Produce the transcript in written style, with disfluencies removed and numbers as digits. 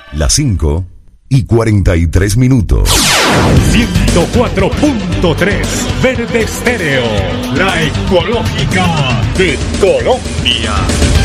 Las 5:43. 104.3 Verde Estéreo, la ecológica de Colombia.